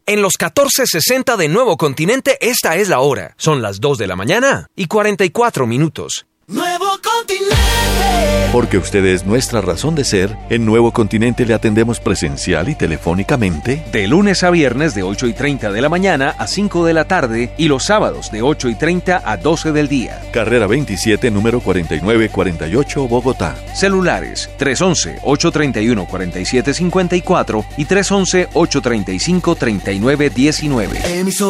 En los 1460 de Nuevo Continente, esta es la hora. Son las 2 de la mañana y 44 minutos. Nuevo Continente. Porque usted es nuestra razón de ser, en Nuevo Continente le atendemos presencial y telefónicamente. De lunes a viernes de 8:30 de la mañana a 5 de la tarde y los sábados de 8:30 a 12 del día. Carrera 27, número 4948, Bogotá. Celulares 311-831-4754 y 311-835-3919.